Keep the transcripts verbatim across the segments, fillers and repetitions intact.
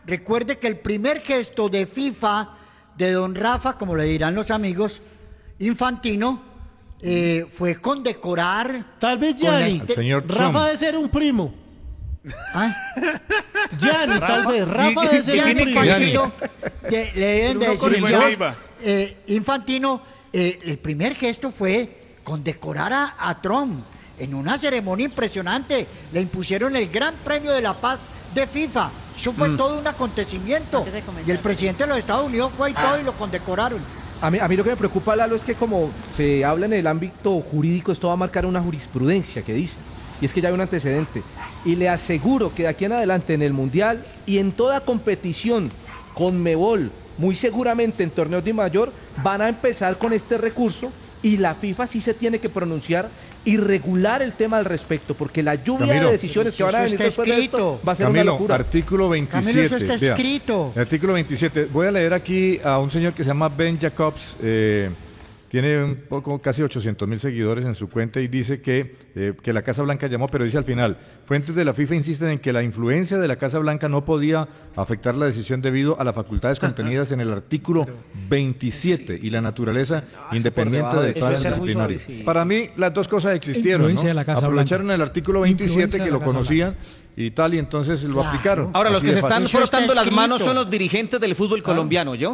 recuerde que el primer gesto de FIFA, de don Rafa, como le dirán los amigos, Infantino, eh, fue condecorar... Tal vez Gianni, este... señor Rafa debe ser un primo. ¿Ah? Gianni, tal vez, Rafa debe ser un primo. Infantino, de, le deben de decir, yo, eh, Infantino, eh, el primer gesto fue condecorar a, a Trump en una ceremonia impresionante. Le impusieron el Gran Premio de la Paz de FIFA. Eso fue mm. todo un acontecimiento. Y el presidente de los Estados Unidos fue y todo ah. y lo condecoraron. A mí, a mí lo que me preocupa, Lalo, es que como se habla en el ámbito jurídico, esto va a marcar una jurisprudencia que dice, y es que ya hay un antecedente. Y le aseguro que de aquí en adelante en el Mundial y en toda competición Conmebol, muy seguramente en torneos de mayor, van a empezar con este recurso y la FIFA sí se tiene que pronunciar y regular el tema al respecto, porque la lluvia Camilo, de decisiones que van a venir después de esto va a ser Camilo, una locura. Artículo veintisiete. Camilo, eso está vea, escrito. Artículo veintisiete. Voy a leer aquí a un señor que se llama Ben Jacobs. Eh, tiene un poco, casi ochocientos mil seguidores en su cuenta y dice que, eh, que la Casa Blanca llamó, pero dice al final, fuentes de la FIFA insisten en que la influencia de la Casa Blanca no podía afectar la decisión debido a las facultades contenidas en el artículo veintisiete y la naturaleza independiente de planes disciplinarios. Para mí, las dos cosas existieron, ¿no? Aprovecharon Blanca. El artículo veintisiete, que lo conocían, Blanca. Y tal, y entonces lo claro. aplicaron. Ahora, los que se están frotando las manos son escrito. los dirigentes del fútbol colombiano, ¿yo?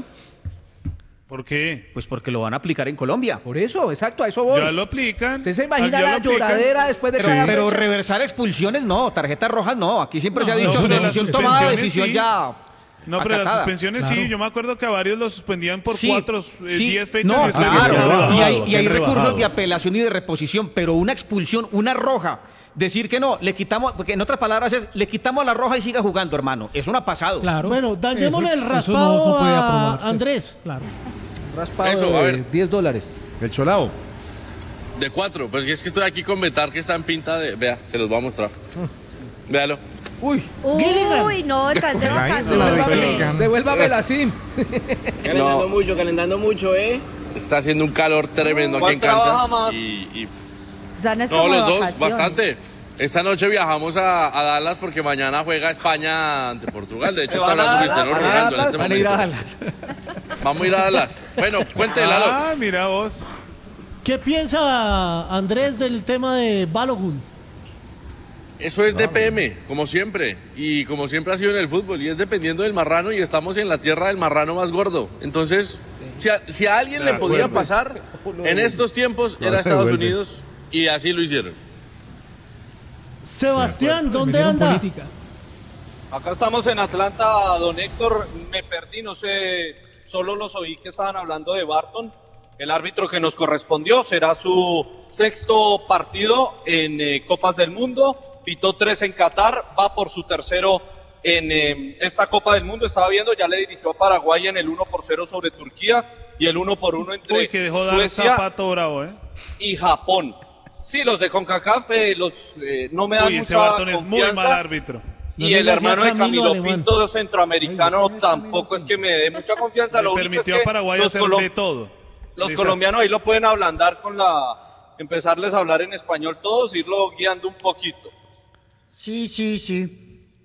¿Por qué? Pues porque lo van a aplicar en Colombia. Por eso, exacto, a eso voy. Ya lo aplican. ¿Usted se imagina la lloradera después de pero, cada pero fecha? reversar expulsiones no, tarjetas rojas no. Aquí siempre no, se ha dicho no, decisión tomada, decisión sí. ya. No, pero acatada. las suspensiones claro. sí. Yo me acuerdo que a varios los suspendían por sí, cuatro, sí. diez fechas. No, y claro. Y hay, y hay recursos rebajado. de apelación y de reposición, pero una expulsión, una roja. Decir que no, le quitamos, porque en otras palabras es, le quitamos la roja y siga jugando, hermano. Eso no ha pasado. Claro. Bueno, dañémosle el raspado no, no a Andrés. Claro. Raspado Eso, de a ver. diez dólares. El cholao. De cuatro, porque es que estoy aquí con Betar que está en pinta de... Vea, se los voy a mostrar. Véalo. Uy. Uy, no, están de vacaciones. Devuélvame la SIM. Calentando no. mucho, calentando mucho, ¿eh? Está haciendo un calor tremendo aquí en Kansas. Más? Y, y... No, los dos, vacaciones. Bastante. Esta noche viajamos a, a Dallas porque mañana juega España ante Portugal. De hecho, está hablando Cristiano Ronaldo en este Van a ir a Dallas. Vamos a ir a Dallas. Bueno, cuéntelo. Ah, mira vos. ¿Qué piensa Andrés del tema de Balogun? Eso es D P M, como siempre. Y como siempre ha sido en el fútbol. Y es dependiendo del marrano y estamos en la tierra del marrano más gordo. Entonces, si a, si a alguien le podía pasar en estos tiempos era Estados Unidos y así lo hicieron. Sebastián, ¿dónde anda? Política. Acá estamos en Atlanta, don Héctor. Me perdí, no sé, solo los oí que estaban hablando de Barton. El árbitro que nos correspondió será su sexto partido en eh, Copas del Mundo. Pitó tres en Qatar, va por su tercero en eh, esta Copa del Mundo. Estaba viendo, ya le dirigió a Paraguay en el uno por cero sobre Turquía y el uno por uno entre Uy, que dejó Suecia dar Zapato bravo, ¿eh? y Japón. Sí, los de CONCACAF eh, los, eh, no me dan Uy, mucha ese Barton confianza. Es muy mal árbitro. Y no el hermano de Camilo Pinto, centroamericano, Ay, tampoco es que me dé mucha confianza. Lo permitió único es que a Paraguay los hacer colom- de todo. Los Esas... colombianos ahí lo pueden ablandar con la... empezarles a hablar en español todos, irlo guiando un poquito. Sí, sí, sí.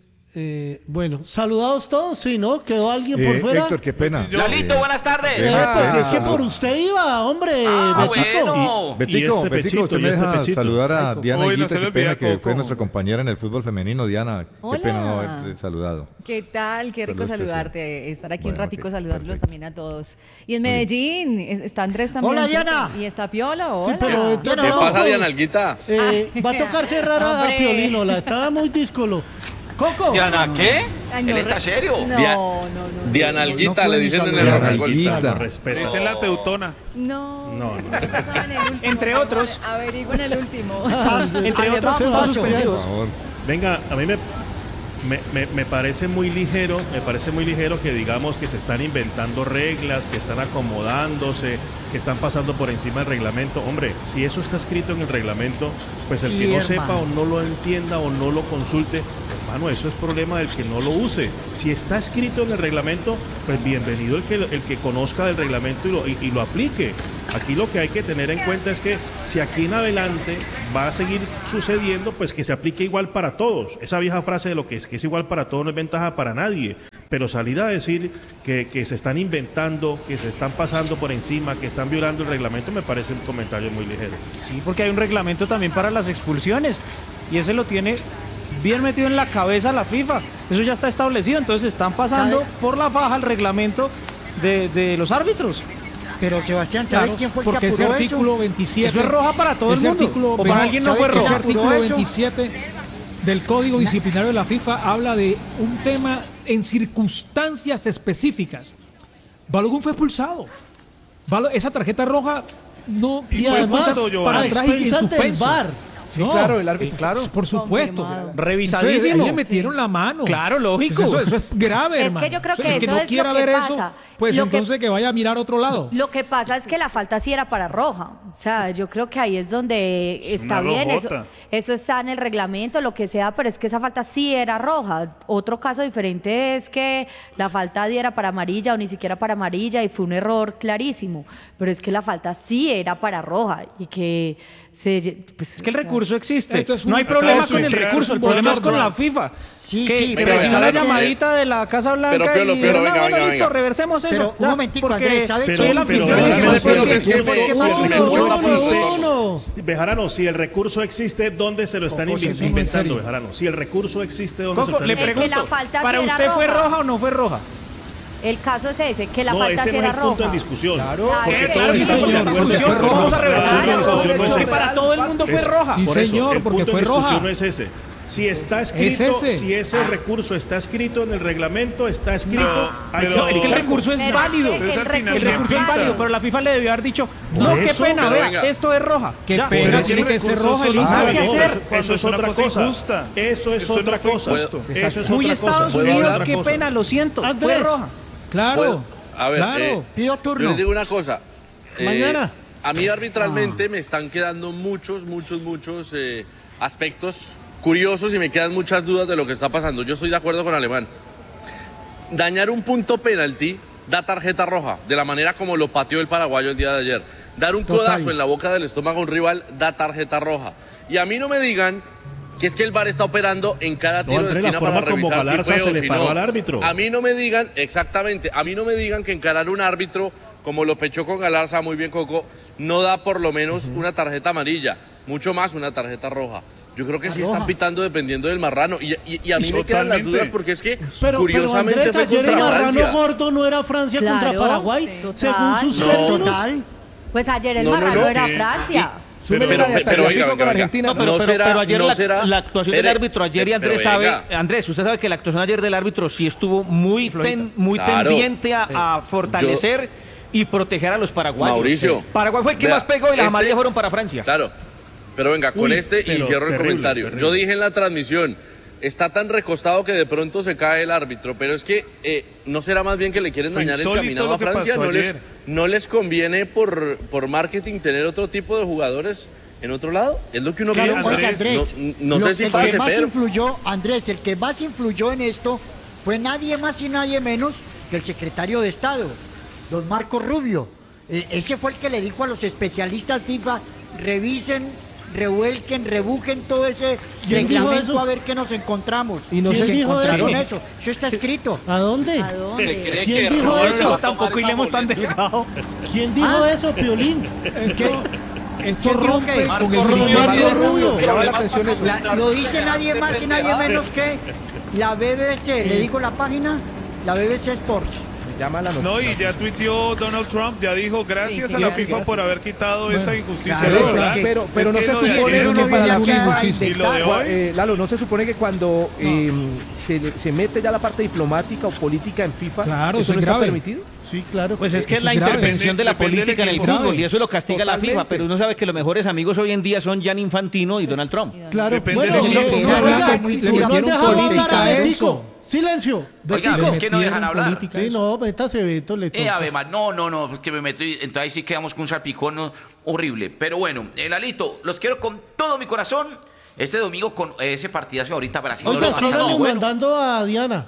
Eh, bueno, saludados todos, sí, ¿no? ¿Quedó alguien por eh, fuera? Héctor, qué pena. Lalito, buenas tardes. Eh, pues es que por usted iba, hombre. Ah, Betico. bueno. Y, Betico, y este Betico, pechito, usted y me este deja pechito. saludar a Ay, Diana Uy, no Higuita, se le qué olvida, pena que Coco. fue nuestra compañera en el fútbol femenino. Diana, Hola. qué pena no haberte saludado. ¿Qué tal? Qué rico Saludos, saludarte, estar aquí bueno, un ratico okay, saludándolos perfecto. también a todos. Y en Medellín, está Andrés también. Hola, Diana. Y está Piolo, hola. Sí, pero ¿Qué ¿Qué no, pasa, no, Diana Alguita? eh, va a tocar cerrar a, a Hombre. Piolino, la estaba muy díscolo. Coco. Diana, ¿qué? Ay, no, ¿Él está re- serio? No, Dia- no, no. no, Diana no, Alguita, no le puede dicen en el saludar. Rock and Roll. Alguita. Con respeto. Dicen la teutona. No. No, no. Estaba en el último. Entre otros. Averigüen el último. Entre Además, otros se va paso. Por suspensivos. favor. Venga, a mí me, me, me, me parece muy ligero, me parece muy ligero que digamos que se están inventando reglas, que están acomodándose, que están pasando por encima del reglamento. Hombre, si eso está escrito en el reglamento, pues el Sí, que no hermano. sepa o no lo entienda o no lo consulte, hermano, eso es problema del que no lo use. Si está escrito en el reglamento, pues bienvenido el que, el que conozca del reglamento y lo, y, y lo aplique. Aquí lo que hay que tener en cuenta es que si aquí en adelante va a seguir sucediendo, pues que se aplique igual para todos. Esa vieja frase de lo que es que es igual para todos no es ventaja para nadie. Pero salir a decir que, que se están inventando, que se están pasando por encima, que están violando el reglamento, me parece un comentario muy ligero. Sí, porque hay un reglamento también para las expulsiones y ese lo tiene bien metido en la cabeza la FIFA. Eso ya está establecido, entonces están pasando ¿Sabe? por la faja el reglamento de, de los árbitros. Pero Sebastián, ¿sabe Claro, quién fue el porque que ese apuró artículo eso? veintisiete... Eso es roja para todo el ese mundo. artículo, O para alguien no fue ¿sabe ese quién roja. apuró artículo eso? veintisiete del Código Disciplinario de la FIFA habla de un tema en circunstancias específicas. Balogun fue expulsado. Balo- esa tarjeta roja no Y y fue además justo, para Giovanni. atrás y en Expensas del suspenso. V A R. Sí, claro, el árbitro, claro. Por supuesto. Confirmado. Revisadísimo. Entonces, ahí le metieron la mano. Claro, lógico. Pues eso, eso es grave, Es hermano. que yo creo que El que eso no es lo quiera que ver pasa. eso, pues Lo que- entonces que vaya a mirar a otro lado. Lo que pasa es que la falta sí era para roja. O sea, yo creo que ahí es donde Es está una bien. Eso, rojota. eso está en el reglamento, lo que sea, pero es que esa falta sí era roja. Otro caso diferente es que la falta diera para amarilla o ni siquiera para amarilla y fue un error clarísimo. Pero es que la falta sí era para roja y que se. Pues, Es que el o sea, recurso existe. Esto es un- No hay problema Acaba con de el tuitear recurso, el un problema es botón, con la Ron. FIFA. Sí, que, sí, que pero recibió la Alejandro, llamadita de la Casa Blanca Pero, Piolo, y Piolo, dijeron, venga, "Ah, bueno, venga, listo, venga. reversemos eso. Pero un Ya, momentico, porque Andrés, ¿sabe soy quién? el Pero, anfitrión pero, y déjame eso es decirle porque- que ¿quién fue el que si más el influyó? recurso Uno, existe, uno. Bejarano, si el recurso existe, ¿dónde se lo están Coco, inven- eso no es inventando, serio. Bejarano? Si el recurso existe, ¿dónde se Coco, lo le están que inventando? la pregunto, falta sí ¿para era usted fue roja. roja o no fue roja? El caso es ese, que la No, falta ese sí no es era el punto roja. en discusión. Claro. Porque Eh, todos claro, sí, estamos de señor, acuerdo porque que fue el roja. punto Vamos a de reversar. discusión no es Es que ese. para todo el mundo fue Eso, roja. Sí, por eso, señor, el porque punto fue de discusión roja. no es ese. Si está escrito, ese. si ese recurso está escrito en el reglamento, está escrito. No, hay pero- que Es que el aplicarlo. recurso es Pero válido. es que Pero el al final El recurso recurso es pinta. válido, pero la FIFA le debió haber dicho, Por no, qué eso, pena, pero vea, venga. esto es roja. Qué Ya. pena, Pero es tiene el que ser recurso roja, solo Elisa. se Ah, debe no, hacer eso, cuando eso es es una otra cosa cosa. injusta. Eso es Esto no otra fue cosa. injusto. Eso es Muy otra Estados cosa. ¿Puedo Unidos, hablar? qué pena, lo siento, fue Andrés. roja. Claro. Puedo- A ver, claro. eh, Pido yo turno. les digo una cosa. eh, Mañana. A mí arbitralmente me están quedando muchos, muchos, muchos eh, aspectos curiosos y me quedan muchas dudas de lo que está pasando. Yo estoy de acuerdo con Alemán. Dañar un punto penalti da tarjeta roja, de la manera como lo pateó el paraguayo el día de ayer. Dar un Total. codazo en la boca del estómago a un rival da tarjeta roja. Y a mí no me digan que es que el V A R está operando en cada tiro de Andrés, la esquina para forma como revisar si Galarza fue se o le si paró no. al árbitro. A mí no me digan, exactamente, a mí no me digan que encarar un árbitro como lo pechó con Galarza, muy bien Coco, no da por lo menos una tarjeta amarilla, mucho más una tarjeta roja. Yo creo que sí roja. están pitando dependiendo del marrano. Y, y- y a mí me quedan las Totalmente. dudas porque es que, Pero, pero curiosamente, Andrés, fue ayer el contra marrano Francia. gordo no era Francia Claro, contra Paraguay, total. según sus No, términos. Total. Pues ayer el No, no, marrano no, era que- Francia. Pero, Súmele la de pero, hasta pero el oiga, Gráfico oiga, con oiga. Argentina. No, pero, No pero- será- pero ayer no la, será- la actuación del Espere, árbitro ayer y pero Andrés venga. sabe, Andrés, usted sabe que la actuación ayer del árbitro sí estuvo muy, ten- muy Claro. tendiente a, a fortalecer y proteger a los paraguayos. Mauricio, Paraguay fue el que vea, más pegó y las este- amarillas fueron para Francia. Claro, pero venga, con Uy, este y pero cierro el terrible, comentario. terrible. Yo dije en la transmisión, está tan recostado que de pronto se cae el árbitro, pero es que eh, ¿no será más bien que le quieren Fue dañar el insólito caminado lo a que Francia? pasó ¿No les, ayer. ¿No les conviene por, por marketing tener otro tipo de jugadores en otro lado? Es lo que uno Sí, piensa. Oiga, Andrés, Andrés, no, no lo- sé si el pase, que más pero... influyó, Andrés, el que más influyó en esto fue nadie más y nadie menos que el secretario de Estado, don Marco Rubio. Eh, ese fue el que le dijo a los especialistas FIFA, revisen, revuelquen, rebujen todo ese ¿Quién dijo reglamento eso? a ver qué nos encontramos. ¿Y no Y se se dijo encontraron eso? eso. Eso está escrito. ¿A dónde? ¿A dónde? ¿Quién dijo No, eso? tampoco hilemos tan delgado. ¿Quién dijo Ah. eso, Piolín? ¿Qué? Esto ¿Quién dijo rompe que- con el Marco criterio Rubio. de- Rubio. Me llama la atención el- La- lo dice nadie más y nadie menos que la B B C. ¿Le digo la página? La B B C Sports. me llama la noticia. No, y ya tuiteó Donald Trump, ya dijo gracias Sí, a la gracias. FIFA por haber quitado esa injusticia. claro, ¿verdad? es que- pero pero Es no que se lo de supone ayer- uno que para viene la aquí a justicia- ¿Y lo de hoy? Eh, Lalo, ¿no se supone que cuando eh, se, le- se mete ya la parte diplomática o política en FIFA, Claro, eso eso no es está grave. permitido? Sí, claro. Pues es que es Eso la es grave. intervención de la Depende- depende política en del el equipo. fútbol y eso lo castiga la Totalmente. FIFA, pero uno sabe que los mejores amigos hoy en día son Gian Infantino y Donald Trump. Claro, Depende bueno, de no, lo no, que no, quiera. oiga, Le no metieron han dejado hablar política a a Betico. eso. Silencio. Oiga, Betico. es que no dejan Metieron hablar. política a Sí, eso. no, métase, Beto, le Eh, toca. además, no, no, no, es que me meto y entonces ahí sí quedamos con un salpicón ¿no? horrible. Pero bueno, el Alito, los quiero con todo mi corazón. Este domingo con ese partidazo ahorita Brasil. no Oiga, lo va a estar síganos muy bueno. mandando a Diana.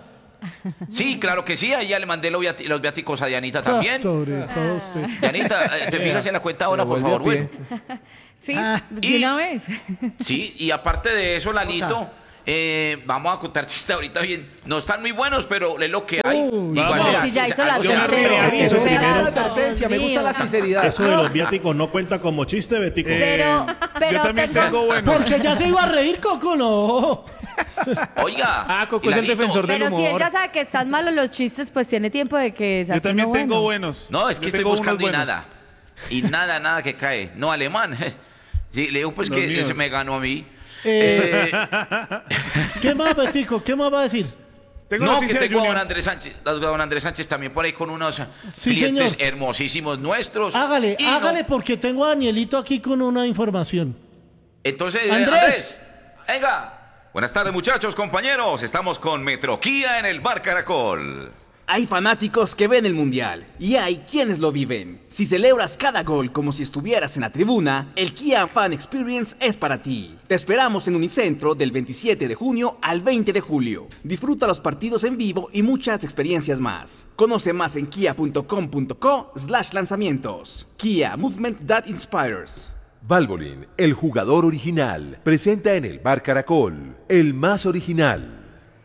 Sí, claro que sí, ahí ya le mandé los, viati- los viáticos a Dianita Ah, también. sobre todo usted. Dianita, eh, te fijas en la cuenta ahora, por Pero favor, vuelve a bueno. Sí, Ah. de Y- una vez. Sí, y aparte de eso, Lalito, Eh, vamos a contar chistes ahorita bien. No están muy buenos, pero es lo que hay. Uh, Igual vamos. sea- Si ya hizo sea- la algo se hace. advertencia, Eso- Esperanza, advertencia, me Dios gusta la mío. sinceridad. Eso de los viáticos no cuenta como chiste, Betico. Pero, pero Yo también tengo- tengo buenos. Porque ya se iba a reír, Coco, no. Oiga. Ah, Coco es el Hilalito. defensor del Pero si humor. ella sabe que están malos los chistes, pues tiene tiempo de que saque Yo también uno tengo bueno. buenos. No, es que Yo estoy tengo unos buscando y buenos. nada. Y nada, nada que cae. No, alemán. Sí, le digo pues Los que míos. ese me ganó a mí. Eh, Eh, ¿Qué más, Betico? ¿Qué más va a decir? Tengo no, que noticia de tengo a don Junior. Andrés Sánchez, a don Andrés Sánchez también por ahí con unos Sí, clientes señor. hermosísimos nuestros. Hágale, Y no- hágale, porque tengo a Danielito aquí con una información. Entonces, eh, Andrés. Andrés. venga. Buenas tardes, muchachos, compañeros. Estamos con Metroquía en el Bar Caracol. Hay fanáticos que ven el Mundial y hay quienes lo viven. Si celebras cada gol como si estuvieras en la tribuna, el Kia Fan Experience es para ti. Te esperamos en Unicentro del veintisiete de junio al veinte de julio. Disfruta los partidos en vivo y muchas experiencias más. Conoce más en kia punto com punto co slash lanzamientos. Kia, movement that inspires. Valvoline, el jugador original, presenta en el Bar Caracol, el más original.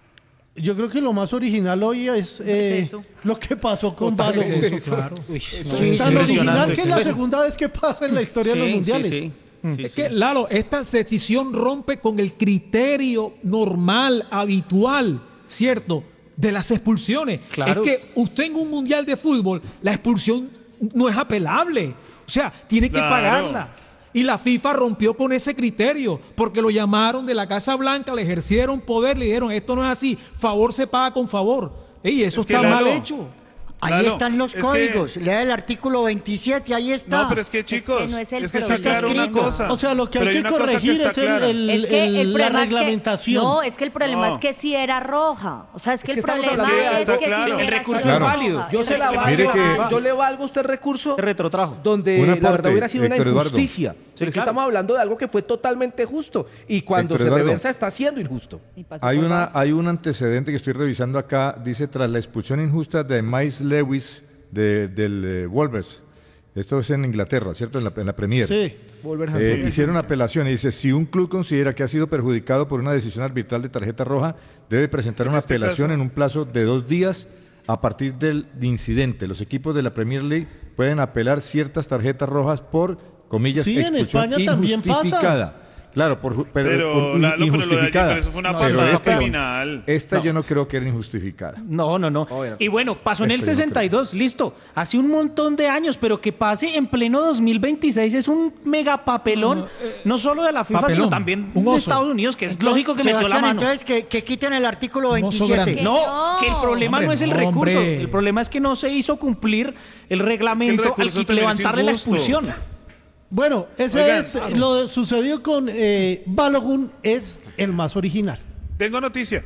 Yo creo que lo más original hoy es eh, Es eso. lo que pasó con Totalmente Balogun. eso, claro. Uy, Sí, no, tan impresionante. original que es la Sí. segunda vez que pasa en la historia de los Sí, mundiales. sí, sí. Es que, Lalo, esta decisión rompe con el criterio normal, habitual, ¿cierto? De las expulsiones. Claro. Es que usted en un mundial de fútbol, la expulsión no es apelable. O sea, tiene que Claro. pagarla. Y la FIFA rompió con ese criterio, porque lo llamaron de la Casa Blanca, le ejercieron poder, le dijeron, esto no es así, favor se paga con favor. Ey, eso Es que, está Lalo, mal hecho. Ahí Claro, están los es códigos. que- Lea el artículo veintisiete, ahí está. No, pero es que chicos, no es el es que está problema. claro una cosa. O sea, lo que pero hay que una cosa corregir está es el, clara. el- Es que el el- la problema es que- reglamentación. no, es que el problema No. es que sí era roja. O sea, es que el Es que estamos problema hablando de- es está que claro. si no El hubiera recurso sido es válido. roja. Yo El se la recurso Mire valgo, que- válido. yo le valgo a usted recurso Se retrotrajo. donde Un la aporte, verdad hubiera sido una Héctor Eduardo. injusticia. Pero es que claro. estamos hablando de algo que fue totalmente justo y cuando Héctor se Eduardo. reversa está siendo injusto. Y pasó Hay, por una, abajo. hay un antecedente que estoy revisando acá, dice tras la expulsión injusta de Miles Lewis de- del eh, Wolves. Esto es en Inglaterra, ¿cierto? En la, en la Premier. Sí. Eh, hicieron apelación y dice, si un club considera que ha sido perjudicado por una decisión arbitral de tarjeta roja, debe presentar En una este apelación caso- en un plazo de dos días a partir del incidente. Los equipos de la Premier League pueden apelar ciertas tarjetas rojas por, comillas, Sí, en expulsión España también pasa. injustificada. Claro, por, ju- pero, Pero, por Lalo, pero lo de ayer, injustificada. pero eso fue una Pero patada esta- criminal. Esta No. yo no creo que era injustificada. No, no, no. Y bueno, pasó en el Esto yo no sesenta y dos, listo. Hace un montón de años, pero que pase en pleno dos mil veintiséis es un mega papelón, no solo de la FIFA, papelón, sino también un de oso. Estados Unidos, que es lógico que metió la Sebastián, mano. entonces que, que quiten el artículo Un oso veintisiete. grande. No, que el problema Hombre, no es el no, recurso, hombre. el problema es que no se hizo cumplir el reglamento recurso al que también es levantarle la injusto. expulsión. Bueno, ese Oigan, es lo sucedido con eh, Balogun, es el más original. Tengo noticia.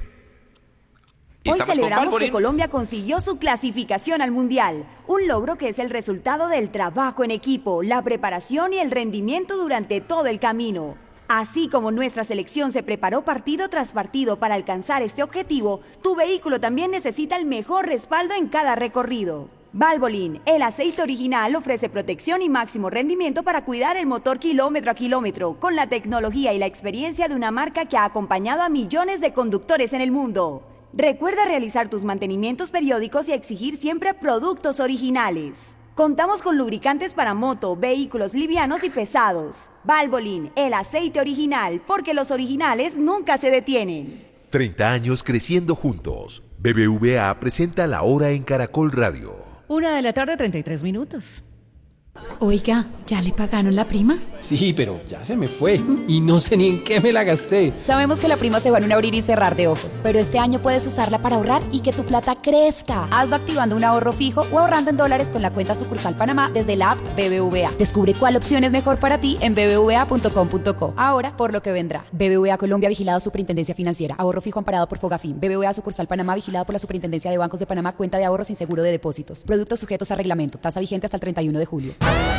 Hoy Estamos con celebramos que Valvoline. Colombia consiguió su clasificación al Mundial, un logro que es el resultado del trabajo en equipo, la preparación y el rendimiento durante todo el camino. Así como nuestra selección se preparó partido tras partido para alcanzar este objetivo, tu vehículo también necesita el mejor respaldo en cada recorrido. Valvoline, el aceite original, ofrece protección y máximo rendimiento para cuidar el motor kilómetro a kilómetro, con la tecnología y la experiencia de una marca que ha acompañado a millones de conductores en el mundo. Recuerda realizar tus mantenimientos periódicos y exigir siempre productos originales. Contamos con lubricantes para moto, vehículos livianos y pesados. Valvoline, el aceite original, porque los originales nunca se detienen. treinta años creciendo juntos. B B V A presenta La Hora en Caracol Radio. Una de la tarde, treinta y tres minutos. Oiga, ¿ya le pagaron la prima? Sí, pero ya se me fue y no sé ni en qué me la gasté. Sabemos que la prima se va en un abrir y cerrar de ojos, pero este año puedes usarla para ahorrar y que tu plata crezca. Hazlo activando un ahorro fijo o ahorrando en dólares con la cuenta sucursal Panamá desde la app B B V A. Descubre cuál opción es mejor para ti en b b v a punto com punto co. Ahora, por lo que vendrá. B B V A Colombia, vigilado Superintendencia Financiera. Ahorro fijo amparado por Fogafín. B B V A sucursal Panamá, vigilado por la Superintendencia de Bancos de Panamá. Cuenta de ahorro sin seguro de depósitos. Productos sujetos a reglamento. Tasa vigente hasta el treinta y uno de julio.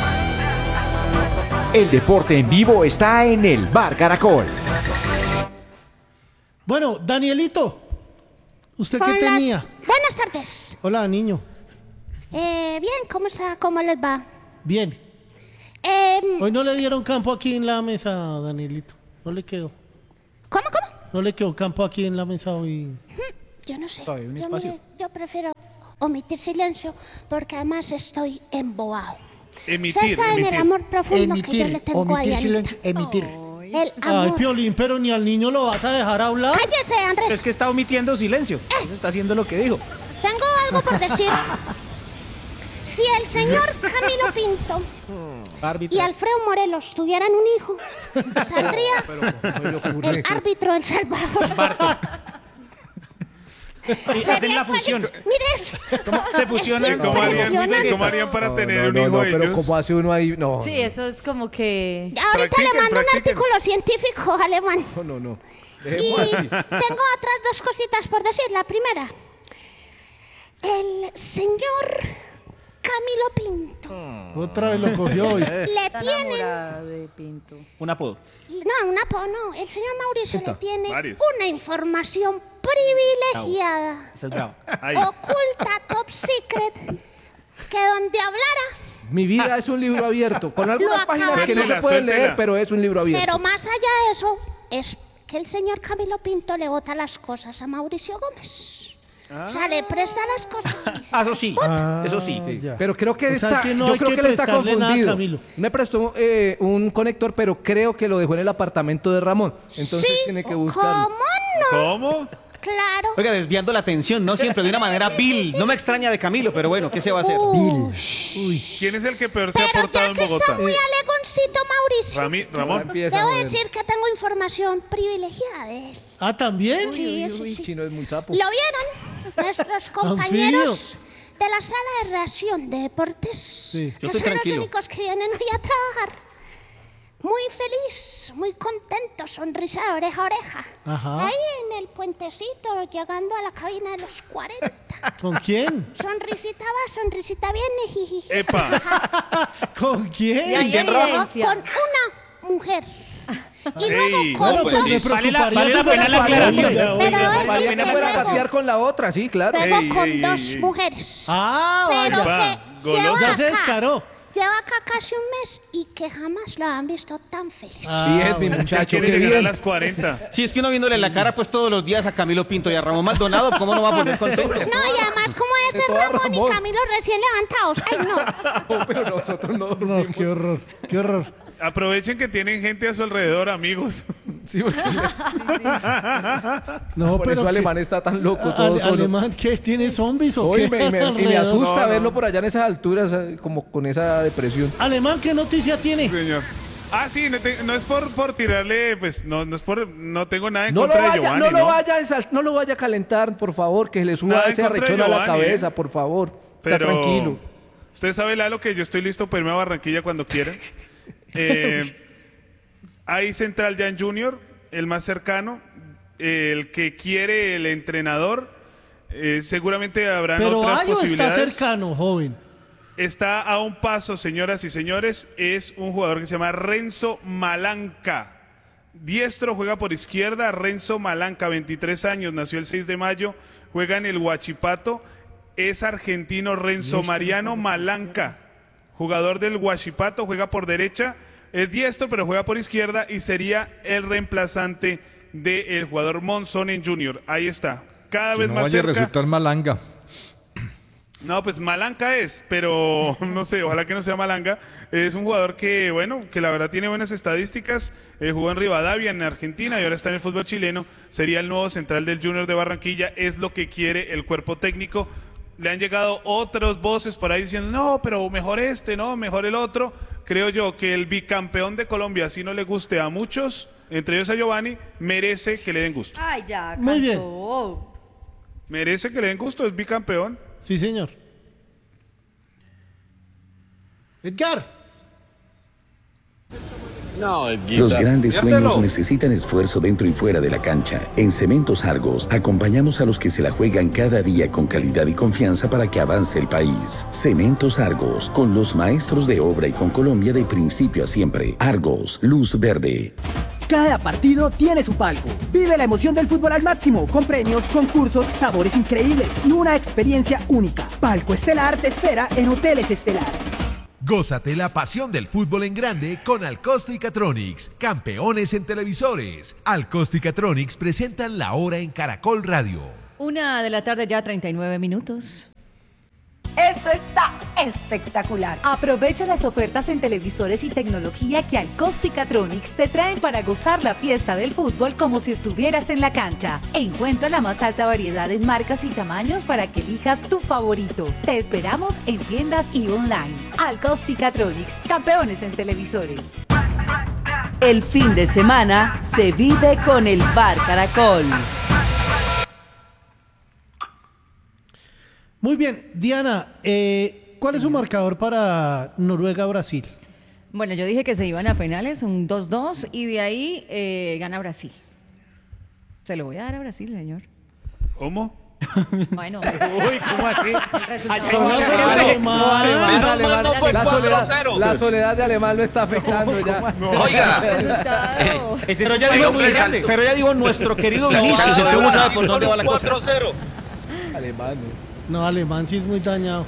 El deporte en vivo está en el Bar Caracol. Bueno, Danielito, ¿usted qué Hola. tenía? Buenas tardes. Hola, niño. Eh, bien, ¿cómo, está? ¿Cómo les va? Bien. Em, Hoy no le dieron campo aquí en la mesa, Danielito. No le quedó. ¿Cómo, cómo? No le quedó campo aquí en la mesa hoy. Yo no sé. Todavía hay un Yo, espacio. mire, yo prefiero omitir silencio porque además estoy embobado. Emitir, Ustedes saben emitir. el amor profundo que yo Emitir, le tengo a omitir Dianita. silencio, emitir. El Ay, amor. Piolín, pero ni al niño lo vas a dejar hablar. Cállese, Andrés. Es que está omitiendo silencio. Entonces está haciendo lo que dijo. Tengo algo por decir. Si el señor Camilo Pinto y Alfredo Morelos tuvieran un hijo, saldría el árbitro El Salvador. Y hacen la fusión. Mire eso. Se fusionan. ¿Cómo harían, Impresionante. ¿Cómo harían para No, tener no, un no, hijo no, ellos? pero ¿cómo hace uno ahí? No, Sí, eso es como que... Ahorita Practiquen, le mando un practiquen. artículo científico alemán. no, no, no. Y Dejemos así. tengo otras dos cositas por decir. La primera, el señor Camilo Pinto Otra vez lo cogió hoy. le Está tienen... enamorada de Pinto. Un apodo. No, un apodo, no. El señor Mauricio le tiene Varios. una información privilegiada, Esa es brava. Ahí. oculta, top secret, que donde hablara, Mi vida es un libro abierto, con algunas Lo páginas acabo- que no se Suéltela, pueden leer, suéltela. pero es un libro abierto. pero más allá de eso, es que el señor Camilo Pinto le bota las cosas a Mauricio Gómez. O sea, le presta las cosas. y dice, Ah, eso sí, Ah, eso sí. ya. Pero creo que O sea está, que no yo hay creo que que, él está prestarle nada a confundido. Camilo. Me prestó eh, un conector, pero creo que lo dejó en el apartamento de Ramón. Entonces sí, tiene que buscarlo. ¿cómo no? ¿Cómo? Claro. Oiga, desviando la atención, ¿no? Siempre de una manera vil. No me extraña de Camilo, pero bueno, ¿qué se va a hacer? ¿Quién es el que peor se ha Pero portado ya en que está Bogotá? muy alegoncito Mauricio, Rami- Ramón. Empieza a debo joder. decir que tengo información privilegiada de él. Ah, ¿también? Sí, Uy, sí, uy, sí. Chino es muy sapo. ¿Lo vieron? Nuestros compañeros de la sala de reacción de deportes. Sí. Yo que estoy son tranquilo. los únicos que vienen hoy a trabajar. Muy feliz, muy contento, sonrisa de oreja a oreja. Ajá. Ahí en el puentecito, llegando a la cabina de los cuarenta. ¿Con quién? Sonrisita va, sonrisita viene, jijiji. Epa. ¿Con quién? Y hay Con evidencia. una mujer. Y Ey. luego con Bueno, pues dos. me Vale la- preocuparía vale la si fuera pena la Colombia, aclaración. oiga. Pero es Mariana que fuera a luego- pasear con la otra, sí, claro. Luego Ey, con ey, dos ey, ey. mujeres. Ah, Pero vaya. Epa, que lleva golosa. Ya se acá- descaró. Lleva acá casi un mes y que jamás lo han visto tan feliz. Ah, Bien, mi bueno. muchacho, Quiere qué llegar a bien. las cuarenta. Si es que uno viéndole la cara pues todos los días a Camilo Pinto y a Ramón Maldonado, ¿cómo no va a poner contento? No, y además como ese toda Ramón, Ramón. y Camilo recién levantados. Ay, no. No, pero nosotros no No, dormimos. qué horror, qué horror. Aprovechen que tienen gente a su alrededor, amigos. Sí, porque No, por pero eso que- Alemán está tan loco, A- todo Ale- solo. Alemán, ¿qué? ¿Tiene zombies o Oye, qué? me, me- y me alrededor? asusta No, no. verlo por allá en esas alturas, eh, como con esa depresión. Alemán, ¿qué noticia tiene? Señor. Ah, sí, no, te- no es por, por tirarle, pues no, no es por, no tengo nada en No lo, contra de vaya, Giovanni, no, lo ¿no? vaya a ensal- no lo vaya a calentar, por favor, que le suba Nada en ese contra de arrechón a la Giovanni, cabeza, ¿eh? por favor. Pero Está tranquilo. usted sabe, Lalo, que yo estoy listo para irme a Barranquilla cuando quieran. Eh, hay Central Jan Junior, el más cercano, el que quiere el entrenador. Eh, seguramente habrán Pero otras hay o está posibilidades. cercano, joven. Está a un paso, señoras y señores. Es un jugador que se llama Renzo Malanca. Diestro, juega por izquierda. Renzo Malanca, veintitrés años, nació el seis de mayo, juega en el Huachipato. Es argentino Renzo Mariano Malanca, jugador del Huachipato, juega por derecha. Es diestro, pero juega por izquierda y sería el reemplazante del jugador Monzonen Junior. Ahí está, cada Que vez no más vaya a cerca. resultar malanga. No, pues Malanca es, pero no sé, ojalá que no sea Malanga. Es un jugador que, bueno, que la verdad tiene buenas estadísticas. Eh, jugó en Rivadavia, en Argentina, y ahora está en el fútbol chileno. Sería el nuevo central del Junior de Barranquilla. Es lo que quiere el cuerpo técnico. Le han llegado otras voces por ahí diciendo, no, pero mejor este, no, mejor el otro. Creo yo que el bicampeón de Colombia, si no le guste a muchos, entre ellos a Giovanni, merece que le den gusto. Ay, ya, Muy bien. cansó. Merece que le den gusto, es bicampeón. Sí, señor. Edgar. No, Los grandes Piérdelo. sueños necesitan esfuerzo dentro y fuera de la cancha. En Cementos Argos acompañamos a los que se la juegan cada día con calidad y confianza para que avance el país. Cementos Argos, con los maestros de obra y con Colombia de principio a siempre. Argos, luz verde. Cada partido tiene su palco. Vive la emoción del fútbol al máximo, con premios, concursos, sabores increíbles y una experiencia única. Palco Estelar te espera en Hoteles Estelar. Gózate la pasión del fútbol en grande con Alcosto y Catronics, campeones en televisores. Alcosto y Catronics presentan La Hora en Caracol Radio. Una de la tarde ya, treinta y nueve minutos. Esto está espectacular. Aprovecha las ofertas en televisores y tecnología que Alcosto y Catronics te traen para gozar la fiesta del fútbol como si estuvieras en la cancha. Encuentra la más alta variedad en marcas y tamaños para que elijas tu favorito. Te esperamos en tiendas y online. Alcosto y Catronics, campeones en televisores. El fin de semana se vive con el Bar Caracol. Muy bien, Diana, eh, ¿cuál es su marcador para Noruega-Brasil? Bueno, yo dije que se iban a penales, un dos dos, y de ahí eh, gana Brasil. Se lo voy a dar a Brasil, señor. ¿Cómo? Bueno. Uy, ¿cómo así? La soledad, la soledad de Alemán lo está afectando ya. Oiga. Pero ya digo, muy grande. Pero ya digo, nuestro querido Vinicius, que uno sabe por dónde va la cosa. cuatro cero. Alemán. No, Alemán sí es muy dañado.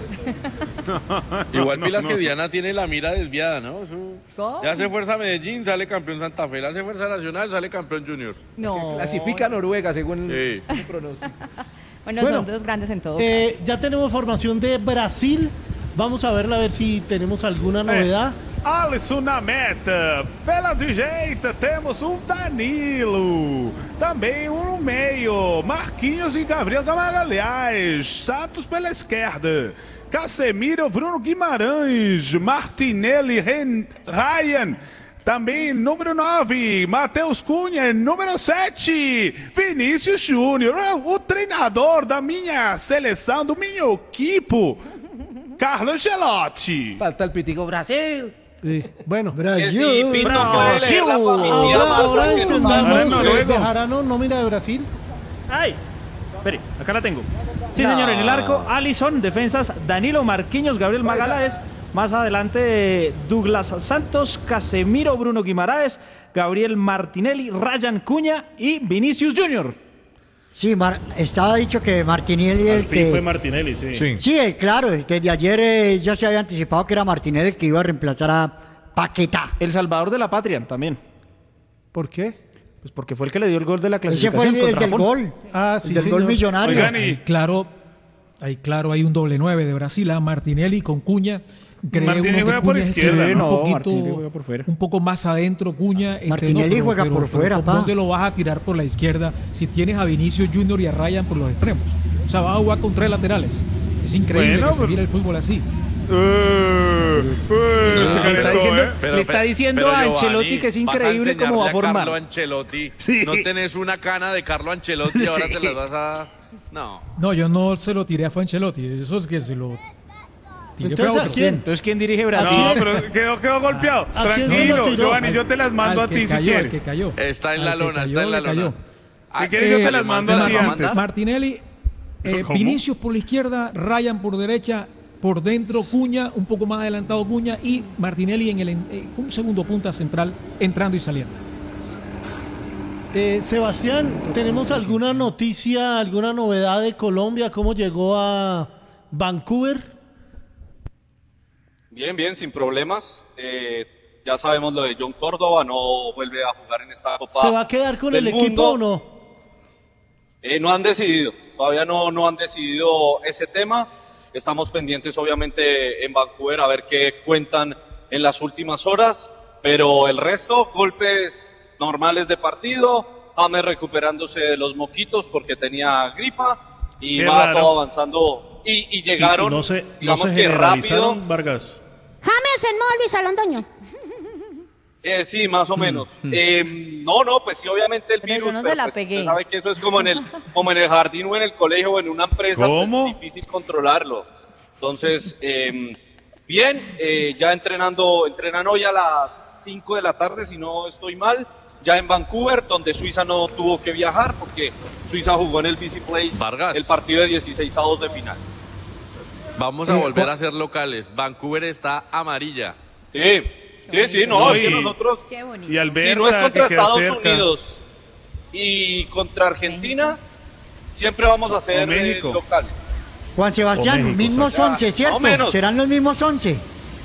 Igual no, pilas no. que Diana tiene la mira desviada, ¿no? Eso... ¿Cómo? Le hace fuerza a Medellín, sale campeón Santa Fe. Le hace fuerza Nacional, sale campeón Junior. No. Clasifica a Noruega según Sí. el pronóstico. Bueno, Bueno, son dos grandes en todo. Eh, ya tenemos formación de Brasil. Vamos a verla a ver si tenemos alguna novedad. Alisson na meta. Pela direita temos um Danilo. Também um no meio. Marquinhos e Gabriel Magalhães. Santos pela esquerda. Casemiro, Bruno Guimarães. Martinelli, Ren, Ryan. Também número nove, Matheus Cunha. Número sete, Vinícius Júnior. O treinador da minha seleção, do meu equipo, Carlo Ancelotti. Falta el pitico Brasil. Sí. Bueno, Brasil. Brasil. Brasil. Ahora, ahora entendamos. Ahora no, eh, luego. Bejarano, nómina de Brasil. ¡Ay! Espere, acá la tengo. Sí, No. señor, en el arco, Alisson, defensas, Danilo, Marquinhos, Gabriel Magalhães. Más adelante, Douglas Santos, Casemiro, Bruno Guimaraes, Gabriel Martinelli, Ryan Cuña y Vinicius Junior. Sí, Mar- estaba dicho que Martinelli Al el fin que... fue Martinelli, sí. Sí. Sí, eh, claro, desde ayer eh, ya se había anticipado que era Martinelli el que iba a reemplazar a Paquetá. El salvador de la patria también. ¿Por qué? Pues porque fue el que le dio el gol de la Ese fue clasificación el, el contra del Japón. gol. Ah, el sí, del señor. gol millonario. Oigan, Ahí claro, ahí claro hay un doble nueve de Brasil, a Martinelli con Cuña. Cree Martinelli uno que juega por Cuña es izquierda, que ¿no? un No, poquito, Martinelli juega por fuera. un poco más adentro Cuña. entre- Martinelli no, juega por fuera, pa. ¿Dónde lo vas a tirar por la izquierda si tienes a Vinicius Junior y a Ryan por los extremos? O sea, vas a jugar con tres laterales. Es increíble Bueno, que se pero- mire el fútbol así. Uh, uh, se le está calentó, diciendo, ¿eh? le está diciendo a Ancelotti que es increíble cómo va a formar. Carlo Ancelotti. Sí. No tenés una cana de Carlo Ancelotti y ahora te las vas a... No. No, yo no se lo tiré a Ancelotti. Eso es que se lo tiré fue a Entonces, ¿a otro. quién? Entonces, ¿quién dirige Brasil? No, pero quedó, quedó golpeado. ¿A quién se Tranquilo, lo tiró? Giovanni, yo te las mando Al a que ti si cayó, al quieres. que cayó. Está en la Al que lona, cayó, está en la le cayó. lona. Si quieres yo te las mando a ti Alemán, antes. Martinelli, eh, ¿Cómo? Vinicius por la izquierda, Ryan por derecha, por dentro Cuña, un poco más adelantado Cuña y Martinelli en el en- eh, un segundo punta central entrando y saliendo. Eh, Sebastián, ¿tenemos alguna noticia, alguna novedad de Colombia? ¿Cómo llegó a Vancouver? Bien, bien, sin problemas. Eh, ya sabemos lo de John Córdoba, no vuelve a jugar en esta Copa. ¿Se va a quedar con el del equipo mundo. o no? Eh, no han decidido, todavía no, no han decidido ese tema. Estamos pendientes obviamente en Vancouver a ver qué cuentan en las últimas horas, pero el resto, golpes normales de partido, James recuperándose de los moquitos porque tenía gripa y Qué va raro. todo avanzando y, y llegaron, Y no se, no digamos se que rápido. generalizaron, Vargas. James en modo Luis Alondoño. Eh, sí, más Mm, o menos. Eh, no, no, pues sí, obviamente el Pero virus, yo no se pero la pues, pegué. usted sabe que eso es como en el, como en el jardín o en el colegio o en una empresa, ¿Cómo? pues es difícil controlarlo. Entonces, eh, bien, eh, ya entrenando, entrenan hoy a las cinco de la tarde, si no estoy mal, ya en Vancouver, donde Suiza no tuvo que viajar porque Suiza jugó en el B C Place Vargas. el partido de dieciséis avos de final. Vamos a Eh, volver Juan- a ser locales. Vancouver está amarilla. Sí, sí, sí, no, No, es que y- nosotros... Qué bonito. Y Alberta, si no es que contra queda Estados cerca. Unidos y contra Argentina, siempre vamos a ser O México. eh, locales. Juan Sebastián, O México, mismos o sea, once, ¿cierto? más o menos. ¿Serán los mismos once?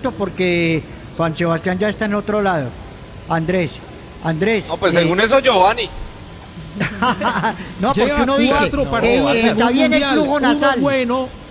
suelto porque Juan Sebastián ya está en otro lado. Andrés, Andrés. No, pues eh, según eso, Giovanni. no, porque Lleva uno dice, cuatro eh, partidos eh, en está un bien el mundial, flujo uno nasal. bueno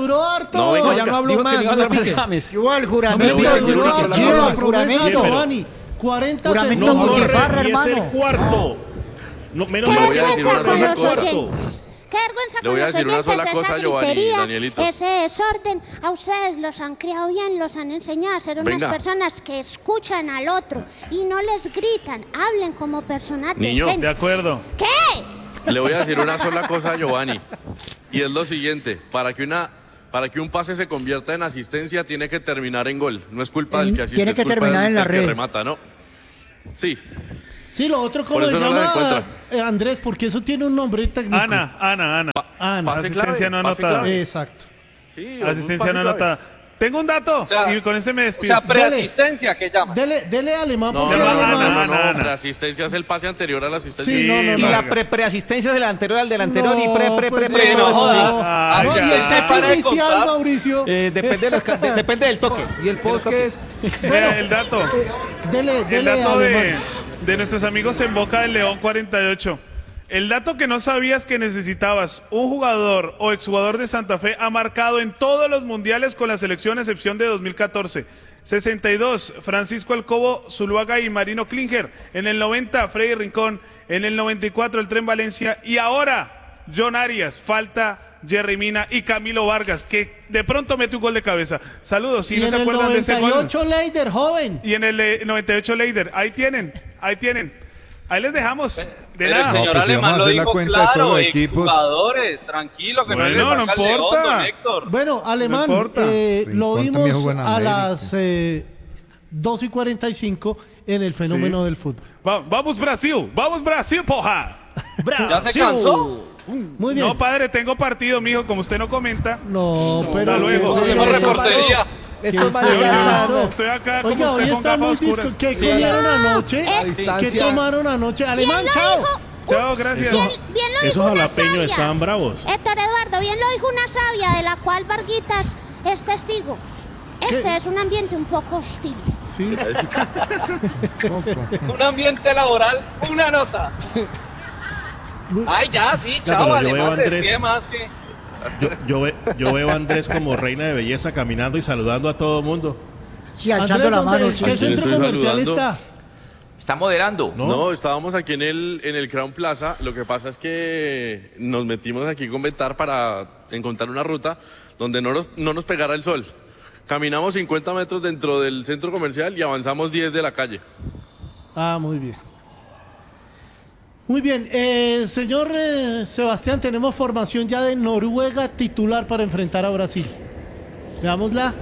duró harto. No, venga, ya no hablo digo que más, no iba a no hablar me de pique. James. Igual el No, juramento, mentira, duró duró harto, harto, Gio, la el promesa, juramento. Giovanni. cuarenta Juramento segundos. No, Butifarra, Jorge, y es el hermano. cuarto. No, menos Qué mal que vergüenza no con me los corto. oyentes. Qué vergüenza Le con voy a los decir una oyentes, sola cosa, esa Giovanni, gritería, Danielito. ese desorden. A ustedes los han criado bien, los han enseñado a ser unas Venga. personas que escuchan al otro y no les gritan, hablen como personas Niño, decentes. De acuerdo. ¿Qué? Le voy a decir una sola cosa a Giovanni. Y es lo siguiente, para que una para que un pase se convierta en asistencia tiene que terminar en gol. No es culpa del que asiste, Tiene es que culpa terminar del, en la del que red. remata, ¿no? Sí. Sí, lo otro, ¿cómo Por se eso no las llama, encuentra. eh, Andrés? Porque eso tiene un nombre técnico. Ana, Ana, Ana. Ana. Asistencia no pase anotada. clave. Exacto. Sí, Asistencia un no pase anotada. Tengo un dato sea, y con este me O despido. sea, preasistencia que llama. Dele, dele alemán, No, porque no, no, alemán- no, no, Ana, no, Ana. La asistencia es el pase anterior a la asistencia. Sí, no, no, Y no. la pre preasistencia del anterior al del anterior y No, pre pre pues, pre pre. sí, no todo eso. jodas. Ah, No, ya. y el set Para de inicial, contar. Mauricio. Eh, depende, de los ca- de- depende del toque. ¿Y el post qué es? Mira, el dato. Dele, El dele dato de, alemán. de nuestros amigos en Boca del León cuarenta y ocho. El dato que no sabías que necesitabas, un jugador o exjugador de Santa Fe ha marcado en todos los mundiales con la selección, a excepción de dos mil catorce. sesenta y dos, Francisco Alcobo, Zuluaga y Marino Klinger. En el noventa, Freddy Rincón. En el noventa y cuatro, el Tren Valencia. Y ahora, John Arias. Falta Jerry Mina y Camilo Vargas, que de pronto mete un gol de cabeza. Saludos, si Y no en se el acuerdan de ese noventa y gol. ocho Leider, joven. Y en el eh, noventa y ocho Leider, ahí tienen, ahí tienen. Ahí les dejamos. De Pero nada. el señor No, pues si Alemán vamos a lo hacer la dijo cuenta de todos claro, los equipos. exjugadores, tranquilo, que Bueno, no le saca no el León, importa. don Héctor. Bueno, Alemán, No importa. eh, lo Rincón también vimos jugó en a América. las eh, dos y cuarenta y cinco en el fenómeno Sí. del fútbol. Va- vamos Brasil, vamos Brasil, poja. ¿Ya se cansó? Muy bien. No, padre, tengo partido, mijo, como usted no comenta. No, pero... hasta luego. que- Hacemos que- reportería. Estos que- manes que- ya- no. Estoy acá como Oiga, usted hoy con está gafas muy oscuras. disco. ¿Qué Sí. comieron anoche? A ¿Qué distancia. tomaron anoche? Alemán, Bien lo chao. dijo- Chao, gracias. Bien, bien lo esos dijo una jalapeños sabia. estaban bravos. Héctor Eduardo, bien lo dijo una sabia de la cual Varguitas es testigo. Este es un ambiente un poco hostil. Sí. Un ambiente laboral, una nota. Ay, ya, sí, Ya, chao, pero yo veo a Alemán se Andrés. despide más que... Yo, yo, ve- yo veo a Andrés como reina de belleza caminando y saludando a todo mundo. Sí, alzando la mano. ¿Qué sí. centro estoy comercial saludando. está? Está modelando. No, estábamos aquí en el, en el Crown Plaza. Lo que pasa es que nos metimos aquí con Betar para encontrar una ruta donde no nos, no nos pegara el sol. Caminamos cincuenta metros dentro del centro comercial y avanzamos diez de la calle. Ah, muy bien. Muy bien, eh, señor eh, Sebastián, tenemos formación ya de Noruega titular para enfrentar a Brasil. Veámosla.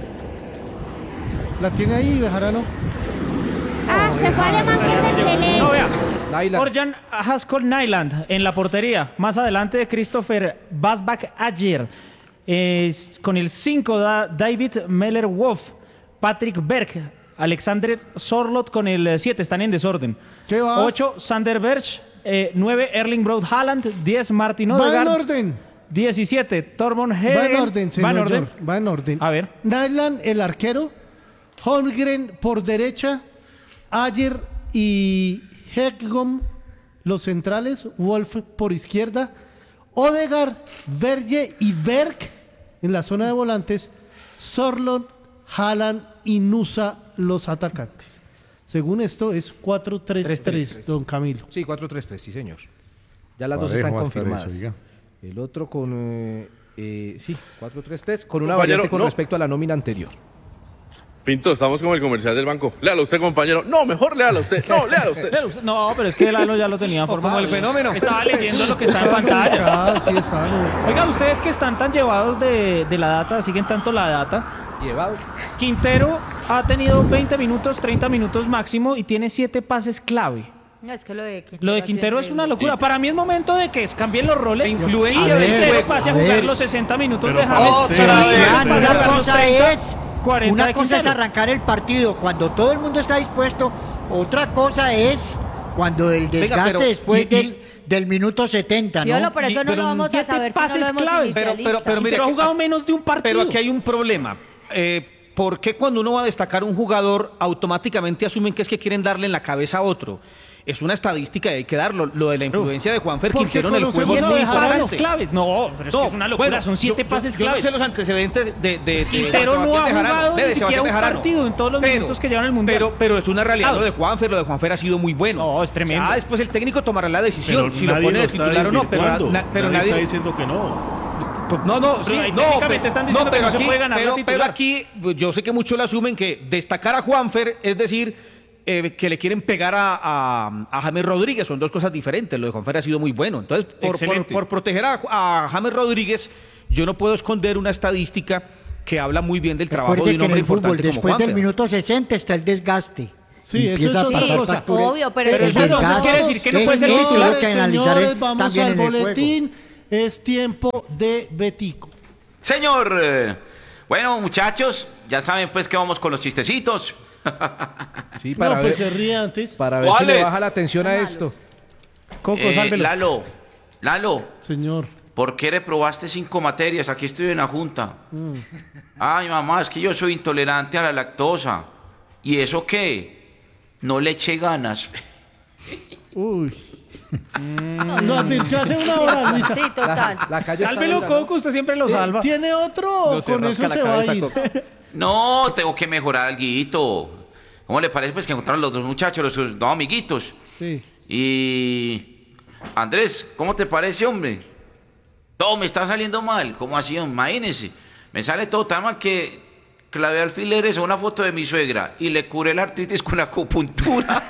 ¿La tiene ahí, Bejarano? Ah, se fue Alemán, que es el que lee. No, vea. Nyland. Orjan Haskell Nyland en la portería. Más adelante, Christopher Basbach ayer. Es- con el cinco, da David Meller-Wolf. Patrick Berg. Alexander Sorlot con el siete. Están en desorden. ¿Qué va? ocho, Sander Berg. nueve, Erling Braut Haaland. diez, Martin Va en Odegaard. orden. diecisiete, Tormund Va Hegel. en orden, señor. Va en orden. George, Va en orden. A ver. Nyland, el arquero. Holmgren por derecha. Ayer y Hegom, los centrales. Wolf por izquierda. Odegaard, Verge y Berg en la zona de volantes. Sorlot, Haaland y Nusa, los atacantes. Según esto, es cuatro tres tres, don Camilo. Sí, cuatro tres tres, sí, señor. Ya las dos Parejo están va a estar confirmadas. eso, oiga. El otro con... eh, eh, sí, cuatro tres tres, con una Compañero, variante con no. respecto a la nómina anterior. Pinto, estamos como el comercial del banco. Léalo usted, compañero. No, mejor léalo usted. No, léalo usted. Léalo usted. No, pero es que Lalo ya lo tenía formado. como el fenómeno. Estaba leyendo lo que está en pantalla. Ah, sí, está. no. Oiga, ustedes que están tan llevados de, de la data, siguen tanto la data. Llevado. Quintero ha tenido veinte minutos, treinta minutos máximo y tiene siete pases clave. No, es que lo de Quintero, Lo de ha sido Quintero es una increíble. locura. Para mí es momento de que cambien los roles. Influencia y del Quintero juego. pase a A jugar ver. los sesenta minutos Pero de James. otra y vez. Quintero Sebastián, pase a una jugar los cosa treinta, es cuarenta una de cosa es Quintero. arrancar el partido cuando todo el mundo está dispuesto, otra cosa es cuando el desgaste pero- después y- y- del, del minuto setenta, ¿no? Piolo, por eso Y- no pero lo vamos a siete saber si no lo pases vemos clave. Pero, pero, pero, mire, Quintero ha que- jugado menos de un partido. Pero aquí hay un problema. Eh, ¿por qué cuando uno va a destacar un jugador automáticamente asumen que es que quieren darle en la cabeza a otro? Es una estadística y hay que darlo. Lo de la influencia de Juanfer Quintero en el juego es muy importante. Claves. No, pero es que es una locura. Bueno, son siete yo, pases yo, yo claves. no sé los antecedentes de, de, de Quintero de no ha Bejarano, jugado de ni siquiera un Bejarano. partido en todos los pero, minutos que llevan el Mundial. Pero, pero es una realidad Claro. lo de Juanfer. Lo de Juanfer ha sido muy bueno. No, es tremendo. Ya después el técnico tomará la decisión Pero si lo nadie pone lo de está titular o no. Pero, desvirtuando. na- pero nadie, nadie está diciendo que no. Pues no, no, sí, Pero no, técnicamente pero, están diciendo no, que pero no se aquí, puede ganar la pero, titular. pero aquí pues, yo sé que muchos le asumen que destacar a Juanfer es decir eh, que le quieren pegar a, a, a James Rodríguez, son dos cosas diferentes. Lo de Juanfer ha sido muy bueno. Entonces, por, por, por proteger a, a James Rodríguez, yo no puedo esconder una estadística que habla muy bien del trabajo Recuerde de un que en hombre el fútbol, importante como después del Juanfer. minuto sesenta está el desgaste. Sí, Empieza eso es a otra pasar cosa. factura. Obvio, pero el eso entonces desgaste quiere decir que no es puede ser eso titular. lo que analizar el- Señores, vamos también al en el juego. boletín. Es tiempo de Betico. Señor, eh, bueno, muchachos, ya saben pues que vamos con los chistecitos. Sí, para No, ver, pues se ríe antes. para ver si ¿Cuáles? le baja la atención a esto. Coco, Eh, sálvelo. Lalo, Lalo, Señor. ¿por qué reprobaste cinco materias? Aquí estoy en la junta. Mm. Ay, mamá, es que yo soy intolerante a la lactosa. ¿Y eso qué? No le eché ganas. Uy. Lo advirtió hace una hora, Luisa. Sí, total. La, la calle está Sálvelo, dura, ¿no? Coco, usted siempre lo salva. ¿Tiene otro? No se Con rasca eso la se va a cabeza, ir. Coco. No, tengo que mejorar alguito. ¿Cómo le parece pues que encontraron los dos muchachos, los sus dos amiguitos? Sí. Y... Andrés, ¿cómo te parece, hombre? Todo me está saliendo mal. ¿Cómo así? Imagínese. Me sale todo tan mal que clavé alfileres a una foto de mi suegra y le curé la artritis con acupuntura.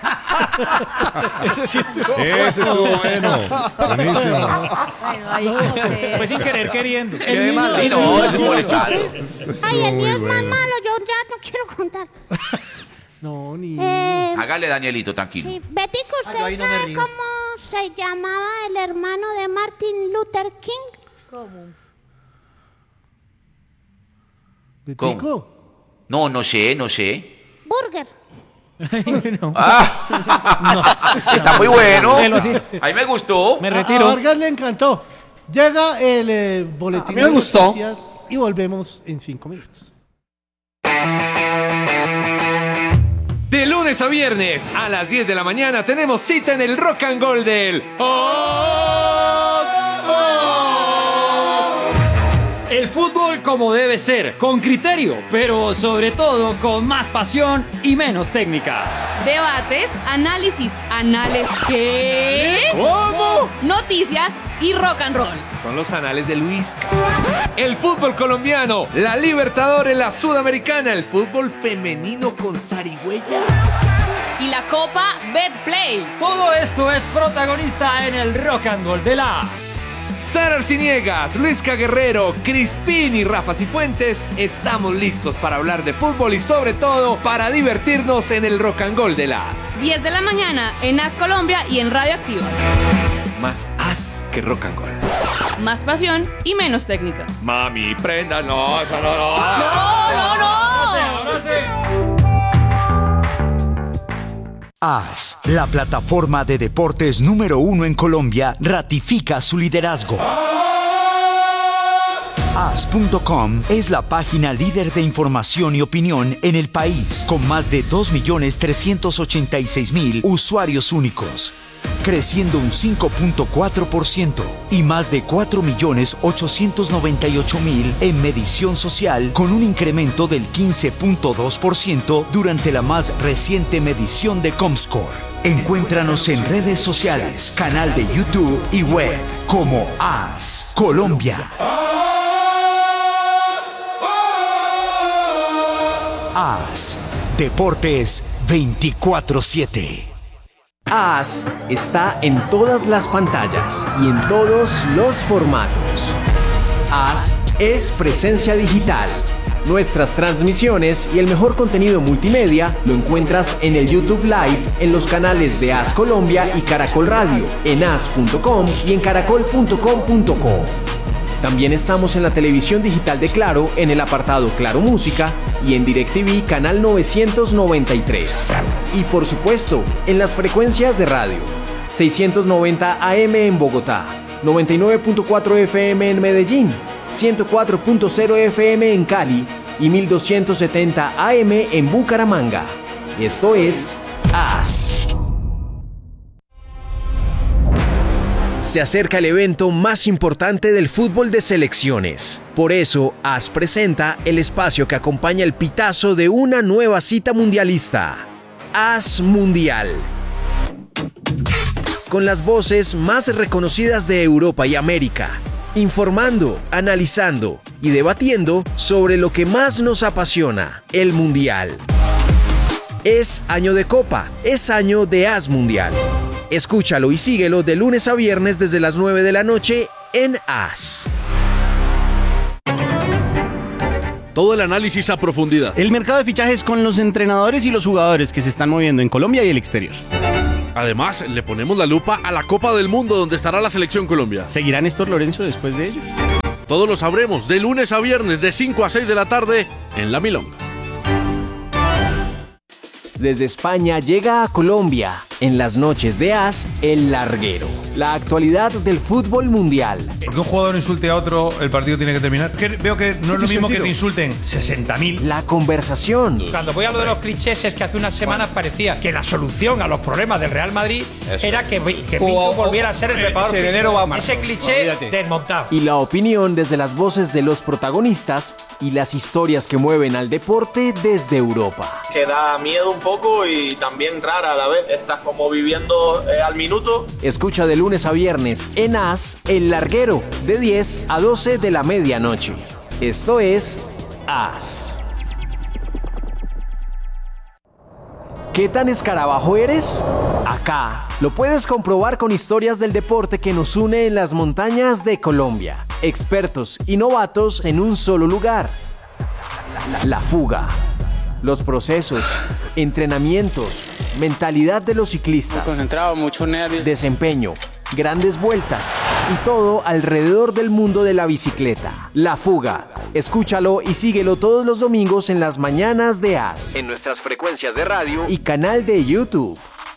Ese sí Ese estuvo bueno. Buenísimo. Bueno, ahí como que... Fue sin querer queriendo. El niño- Sí, el no, niño es tiene molestado. chiste. Ay, el muy mío es más bueno. malo, yo ya no quiero contar. No, ni. Eh, Hágale, Danielito, tranquilo. sí, Betico, Ah, yo ahí ¿usted no me sabe río. cómo se llamaba el hermano de Martin Luther King? ¿Cómo? Betico. No, no sé, no sé. Burger. Ah, está muy bueno. Déjelo así. Ahí me gustó. Me A- retiro. A Vargas le encantó. Llega el eh, boletín A mí me de gustó. noticias y volvemos en cinco minutos. De lunes a viernes a las diez de la mañana tenemos cita en el Rock and Roll del Os El fútbol como debe ser, con criterio, pero sobre todo con más pasión y menos técnica. Debates, análisis, anales ¿qué? ¿Cómo? Noticias y rock and roll. Son los anales de Luis. El fútbol colombiano, la Libertadores, la Sudamericana, el fútbol femenino con zarigüeya. Y la Copa Betplay. Todo esto es protagonista en el Rock and Roll de las... Sara Arciniegas, Luisca Guerrero, Crispín y Rafa Cifuentes estamos listos para hablar de fútbol y sobre todo para divertirnos en el Rock and Roll de las... diez de la mañana en As Colombia y en Radio Activa. Más as que rock and roll. Más pasión y menos técnica. Mami, prenda, no, eso no, no. ¡No, no, no! Ahora sí, ahora sí. AS, la plataforma de deportes número uno en Colombia, ratifica su liderazgo. as punto com es la página líder de información y opinión en el país, con más de dos millones trescientos ochenta y seis mil usuarios únicos, creciendo un cinco punto cuatro por ciento y más de cuatro millones ochocientos noventa y ocho mil en medición social, con un incremento del quince punto dos por ciento durante la más reciente medición de Comscore. Encuéntranos en redes sociales, canal de YouTube y web como AS Colombia. AS Deportes veinticuatro siete. AS está en todas las pantallas y en todos los formatos. AS es presencia digital. Nuestras transmisiones y el mejor contenido multimedia lo encuentras en el YouTube Live, en los canales de AS Colombia y Caracol Radio, en as punto com y en caracol punto com punto co. También estamos en la televisión digital de Claro, en el apartado Claro Música y en DirecTV canal novecientos noventa y tres. Y por supuesto, en las frecuencias de radio, seiscientos noventa A M en Bogotá, noventa y nueve punto cuatro F M en Medellín, ciento cuatro punto cero F M en Cali y mil doscientos setenta A M en Bucaramanga. Esto es AS. Se acerca el evento más importante del fútbol de selecciones. Por eso, AS presenta el espacio que acompaña el pitazo de una nueva cita mundialista. AS Mundial. Con las voces más reconocidas de Europa y América, informando, analizando y debatiendo sobre lo que más nos apasiona, el Mundial. Es año de Copa, es año de AS Mundial. Escúchalo y síguelo de lunes a viernes desde las nueve de la noche en AS. Todo el análisis a profundidad. El mercado de fichajes con los entrenadores y los jugadores que se están moviendo en Colombia y el exterior. Además, le ponemos la lupa a la Copa del Mundo donde estará la Selección Colombia. ¿Seguirá Néstor Lorenzo después de ello? Todo lo sabremos de lunes a viernes de cinco a seis de la tarde en La Milonga. Desde España llega a Colombia, en las noches de AS, El Larguero. La actualidad del fútbol mundial. Porque un jugador insulte a otro, el partido tiene que terminar. Que veo que no es lo mismo sentido? Que te insulten sesenta mil. La conversación. Cuando voy a lo de los clichés es que hace unas semanas parecía que la solución a los problemas del Real Madrid Eso. era que, que Pinto volviera a ser el preparador físico. Ese cliché Olvídate. desmontado. Y la opinión desde las voces de los protagonistas y las historias que mueven al deporte desde Europa. Que da miedo un poco y también rara a la vez. Estás como viviendo eh, al minuto. Escucha de lunes a viernes en AS El Larguero, de diez a doce de la medianoche. Esto es AS. ¿Qué tan escarabajo eres? Acá lo puedes comprobar con historias del deporte que nos une en las montañas de Colombia. Expertos y novatos en un solo lugar. La, la fuga. Los procesos, entrenamientos, mentalidad de los ciclistas. Muy concentrado, mucho nervio. Desempeño, grandes vueltas y todo alrededor del mundo de la bicicleta. La Fuga. Escúchalo y síguelo todos los domingos en las mañanas de AS. En nuestras frecuencias de radio y canal de YouTube.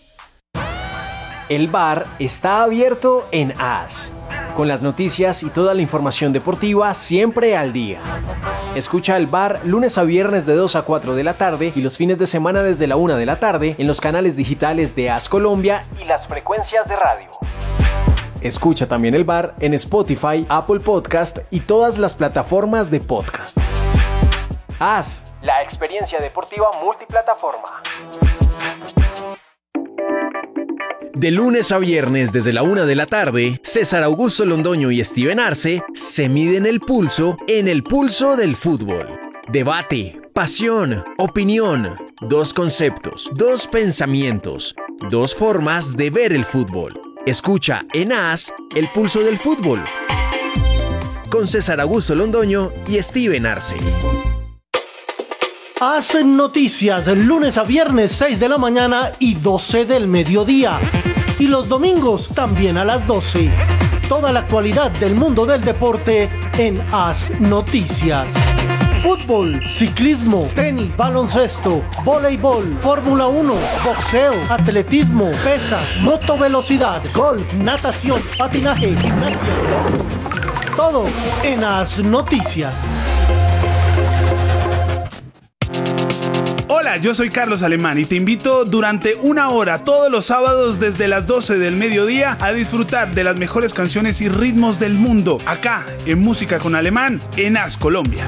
El bar está abierto en AS. Con las noticias y toda la información deportiva siempre al día. Escucha el bar lunes a viernes de dos a cuatro de la tarde y los fines de semana desde la una de la tarde en los canales digitales de AS Colombia y las frecuencias de radio. Escucha también el bar en Spotify, Apple Podcast y todas las plataformas de podcast. AS, la experiencia deportiva multiplataforma. De lunes a viernes desde la una de la tarde, César Augusto Londoño y Steven Arce se miden el pulso en el pulso del fútbol. Debate, pasión, opinión, dos conceptos, dos pensamientos, dos formas de ver el fútbol. Escucha en AS el pulso del fútbol con César Augusto Londoño y Steven Arce. Hacen noticias lunes a viernes seis de la mañana y doce del mediodía. Y los domingos también a las doce. Toda la actualidad del mundo del deporte en AS Noticias. Fútbol, ciclismo, tenis, baloncesto, voleibol, Fórmula uno, boxeo, atletismo, pesas, motovelocidad, golf, natación, patinaje, gimnasia. Todo en AS Noticias. Hola, yo soy Carlos Alemán y te invito durante una hora todos los sábados desde las doce del mediodía a disfrutar de las mejores canciones y ritmos del mundo, acá en Música con Alemán, en AS Colombia.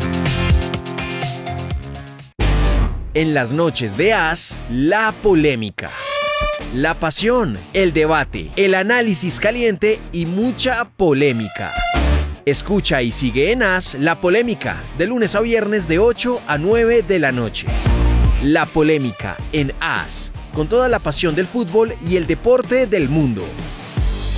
En las noches de AS, la polémica, la pasión, el debate, el análisis caliente y mucha polémica. Escucha y sigue en AS La Polémica, de lunes a viernes de ocho a nueve de la noche. La Polémica en AS, con toda la pasión del fútbol y el deporte del mundo.